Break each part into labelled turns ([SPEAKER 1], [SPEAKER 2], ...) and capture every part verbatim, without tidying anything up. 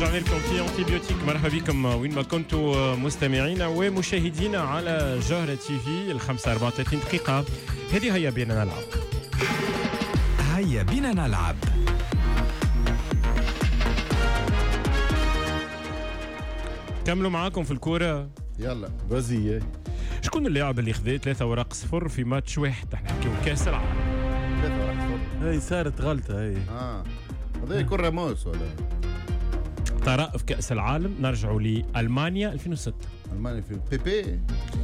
[SPEAKER 1] رجعنا لكم في انتيبيوتيك. مرحبا بكم وين ما كنتوا مستمعينا ومشاهدينا على جوهرة تي في الخمسة أربعة وثلاثين دقيقة. هذه هيا بينا نلعب.
[SPEAKER 2] هيا بينا نلعب.
[SPEAKER 1] كملوا معاكم في الكورة.
[SPEAKER 3] يلا بازي.
[SPEAKER 1] شكون اللاعب اللي خذا ثلاثة وراق صفر في ماتش واحد؟ احنا نحكيو كاس العالم.
[SPEAKER 3] ثلاثة وراق صفر.
[SPEAKER 4] هاي صارت غلطة هاي.
[SPEAKER 3] اه هذا يكون راموس ولا؟
[SPEAKER 1] طرأ في كأس العالم. نرجعوا لألمانيا ألفين وستة.
[SPEAKER 3] ألمانيا في بيبي.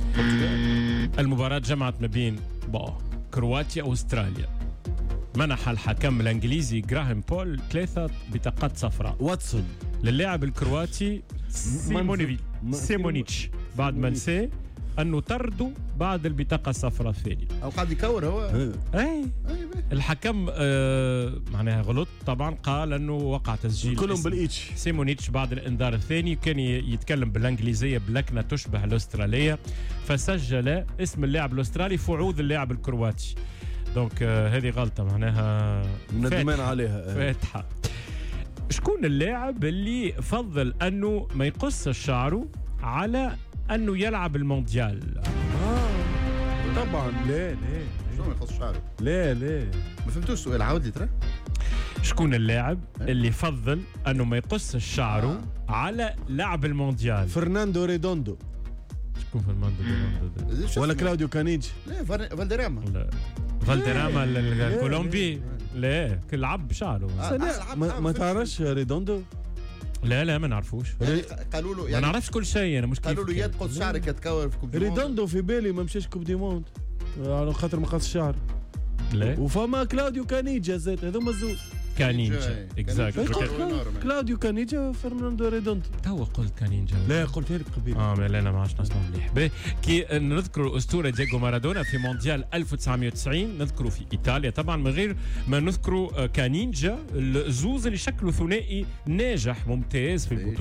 [SPEAKER 1] المباراة جمعت ما بين بقى كرواتيا وأستراليا. منح الحكم الانجليزي جراهام بول ثلاثة بطاقات صفراء
[SPEAKER 4] واتسون
[SPEAKER 1] للاعب الكرواتي سيمونيفيتش سيمونيتش بعد ما نسى انه طردوا بعد البطاقه الصفراء الثانيه.
[SPEAKER 3] او قاعد يكور هو.
[SPEAKER 1] اي الحكم آه معناها غلط طبعا، قال انه وقع تسجيل
[SPEAKER 4] كلهم بالإيتش.
[SPEAKER 1] سيمونيتش بعد الانذار الثاني. كان يتكلم بالانجليزيه بلكنه تشبه الاستراليه، فسجل اسم اللاعب الاسترالي فعوذ اللاعب الكرواتي. دونك آه هذه غلطه معناها
[SPEAKER 4] ندمان عليها.
[SPEAKER 1] فاتحه. شكون اللاعب اللي فضل انه ما يقص شعره على انه يلعب المونديال؟
[SPEAKER 4] آه طبعا. لا لا
[SPEAKER 3] شلون ما يخص شعره؟
[SPEAKER 4] لا لا
[SPEAKER 3] ما فهمتوش السؤال، عاود لي ترى.
[SPEAKER 1] شكون اللاعب اللي فضل انه ما يقص شعره آه. على لعب المونديال؟
[SPEAKER 4] فرناندو ريدوندو.
[SPEAKER 1] شكون فرناندو ريدوندو
[SPEAKER 4] ولا كلاوديو كانيج؟
[SPEAKER 3] لا فالديراما.
[SPEAKER 1] لا فالديراما الكولومبي. لا كل لعب بشعره.
[SPEAKER 3] آه
[SPEAKER 4] لا ما, ما تعرفش ريدوندو؟
[SPEAKER 1] لا لا ما نعرفوش.
[SPEAKER 3] يعني قالوا له يعني
[SPEAKER 1] ما نعرفش كل شيء. انا مش
[SPEAKER 3] قالوا له يا تقص شعرك يا تكور في كوب دي موند.
[SPEAKER 4] ريدوندو في بالي ما مشاش كوب دي موند على خاطر ما قص شعر.
[SPEAKER 1] لا
[SPEAKER 4] وفما كلاوديو كانيجا زيت هذوما الزوز.
[SPEAKER 1] كانينجا اكزاكت.
[SPEAKER 4] كلاوديو كانيجا فرناندو ريدوندو.
[SPEAKER 1] تو قلت كانينجا.
[SPEAKER 4] لا قلت لك قبيل.
[SPEAKER 1] اه ما لا لا ما عادش نسمع مليح. كي نذكر الاسطوره دييغو مارادونا في مونديال ألف وتسعمائة وتسعين، نذكره في ايطاليا طبعا، من غير ما نذكروا كانينجا الزوز اللي شكلوا ثنائي ناجح ممتاز في البطوله.